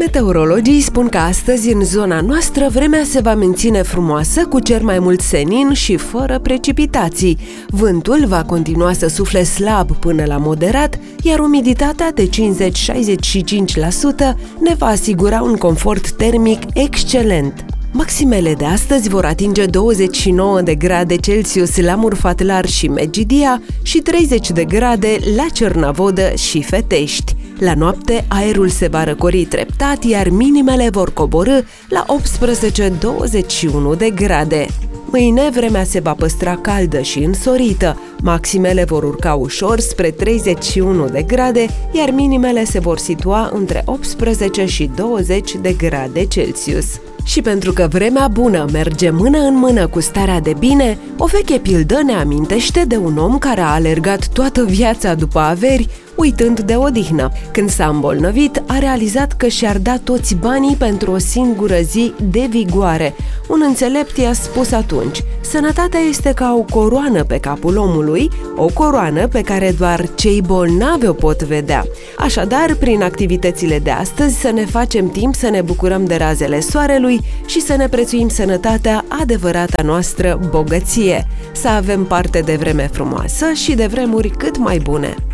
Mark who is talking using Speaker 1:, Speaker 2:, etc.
Speaker 1: Meteorologii spun că astăzi în zona noastră vremea se va menține frumoasă, cu cer mai mult senin și fără precipitații. Vântul va continua să sufle slab până la moderat, iar umiditatea de 50-65% ne va asigura un confort termic excelent. Maximele de astăzi vor atinge 29 de grade Celsius la Murfatlar și Medgidia și 30 de grade la Cernavodă și Fetești. La noapte, aerul se va răcori treptat, iar minimele vor coborî la 18-21 de grade. Mâine, vremea se va păstra caldă și însorită. Maximele vor urca ușor spre 31 de grade, iar minimele se vor situa între 18 și 20 de grade Celsius. Și pentru că vremea bună merge mână în mână cu starea de bine, o veche pildă ne amintește de un om care a alergat toată viața după averi, uitând de odihnă. Când s-a îmbolnăvit, a realizat că și-ar da toți banii pentru o singură zi de vigoare. Un înțelept i-a spus atunci: sănătatea este ca o coroană pe capul omului, o coroană pe care doar cei bolnavi o pot vedea. Așadar, prin activitățile de astăzi, să ne facem timp să ne bucurăm de razele soarelui și să ne prețuim sănătatea, adevărata noastră bogăție. Să avem parte de vreme frumoasă și de vremuri cât mai bune.